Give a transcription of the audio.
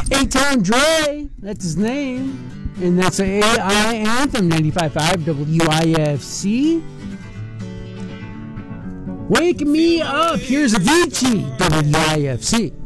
A-Town Dre, that's his name. And that's a AI Anthem, 95.5 WIFC. Wake Me Up, here's Avicii, WIFC.